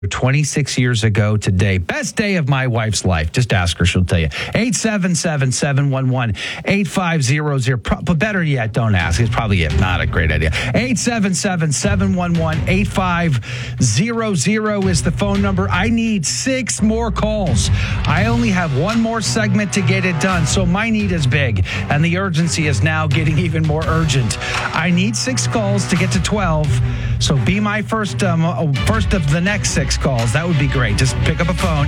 26 years ago today. Best day of my wife's life. Just ask her. She'll tell you. 877-711-8500. But better yet, don't ask. It's probably not a great idea. 877-711-8500 is the phone number. I need 6 more calls. I only have one more segment to get it done. So my need is big. And the urgency is now getting even more urgent. I need 6 calls to get to 12. So be my first of the next 6 calls. That would be great. Just pick up a phone,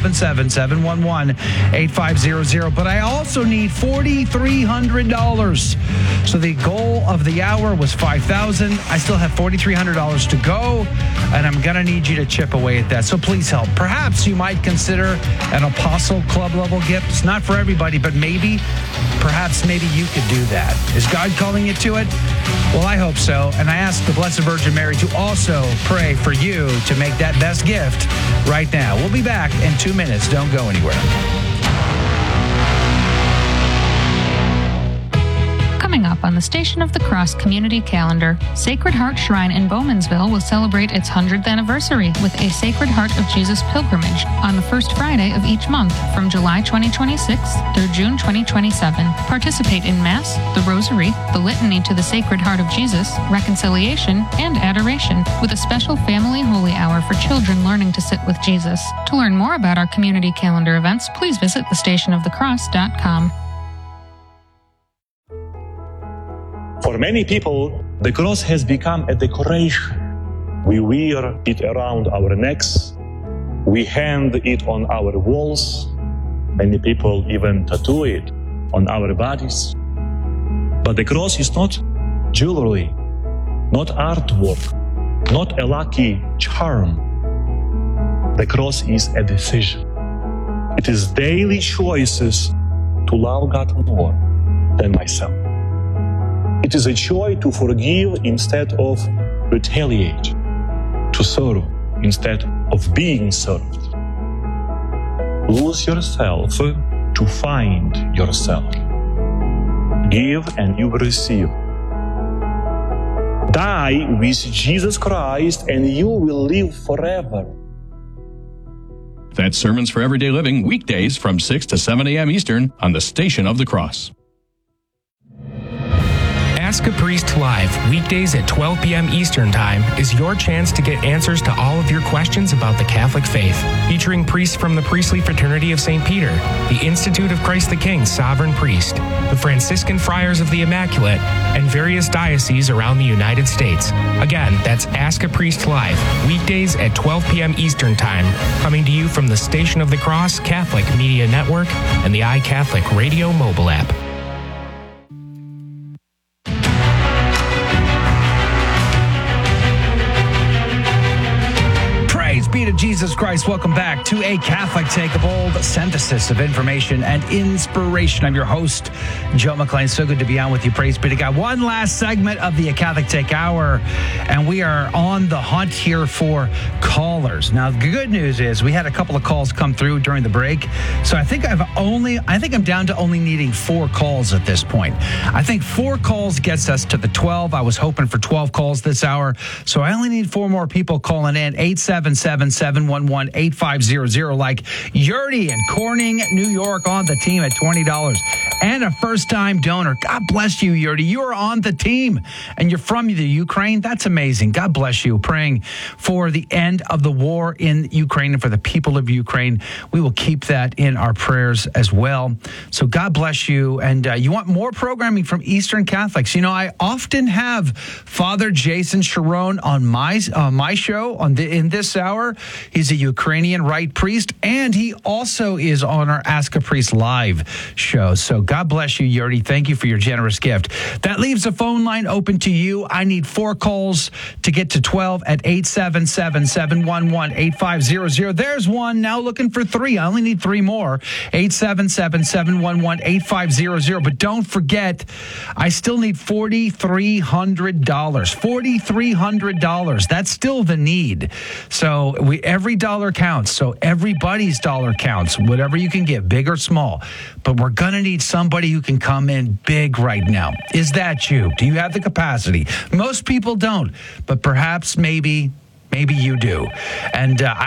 877-711-8500. But I also need $4,300. So the goal of the hour was $5,000. I still have $4,300 to go, and I'm going to need you to chip away at that. So please help. Perhaps you might consider an Apostle Club level gift. It's not for everybody, but perhaps you could do that. Is God calling you to it? Well, I hope so. And I ask the Blessed Virgin Mary to also pray for you to make that best gift right now. We'll be back in 2 minutes. Don't go anywhere. Coming up on the Station of the Cross community calendar, Sacred Heart Shrine in Bowmansville will celebrate its 100th anniversary with a Sacred Heart of Jesus pilgrimage on the first Friday of each month from July 2026 through June 2027. Participate in Mass, the Rosary, the Litany to the Sacred Heart of Jesus, Reconciliation, and Adoration, with a special family holy hour for children learning to sit with Jesus. To learn more about our community calendar events, please visit thestationofthecross.com. For many people, the cross has become a decoration. We wear it around our necks. We hang it on our walls. Many people even tattoo it on our bodies. But the cross is not jewelry, not artwork, not a lucky charm. The cross is a decision. It is daily choices to love God more than myself. It is a choice to forgive instead of retaliate, to serve instead of being served. Lose yourself to find yourself. Give and you will receive. Die with Jesus Christ and you will live forever. That's Sermons for Everyday Living, weekdays from 6 to 7 a.m. Eastern on the Station of the Cross. Ask a Priest Live, weekdays at 12 p.m. Eastern Time, is your chance to get answers to all of your questions about the Catholic faith. Featuring priests from the Priestly Fraternity of St. Peter, the Institute of Christ the King Sovereign Priest, the Franciscan Friars of the Immaculate, and various dioceses around the United States. Again, that's Ask a Priest Live, weekdays at 12 p.m. Eastern Time, coming to you from the Station of the Cross Catholic Media Network and the iCatholic Radio mobile app. Be to Jesus Christ. Welcome back to A Catholic Take, a bold synthesis of information and inspiration. I'm your host, Joe McClain. So good to be on with you. Praise be to God. One last segment of the A Catholic Take Hour, and we are on the hunt here for callers. Now, the good news is we had a couple of calls come through during the break, so I think I'm down to only needing 4 calls at this point. I think 4 calls gets us to the 12. I was hoping for 12 calls this hour, so I only need 4 more people calling in. 877-711-8500, like Yurdi in Corning, New York, on the team at $20. And a first-time donor. God bless you, Yurdi. You are on the team, and you're from the Ukraine. That's amazing. God bless you. Praying for the end of the war in Ukraine and for the people of Ukraine. We will keep that in our prayers as well. So God bless you. And you want more programming from Eastern Catholics. You know, I often have Father Jason Sharon on my show in this hour. He's a Ukrainian Rite priest, and he also is on our Ask a Priest Live show. So God bless you, Yurdi. Thank you for your generous gift. That leaves the phone line open to you. I need 4 calls to get to 12 at 877-711-8500. There's one. Now looking for 3. I only need 3 more. 877-711-8500. But don't forget, I still need $4,300. $4,300. That's still the need. So every dollar counts. So everybody's dollar counts, whatever you can give, big or small. But we're going to need somebody who can come in big right now. Is that you? Do you have the capacity? Most people don't, but perhaps maybe Maybe you do. And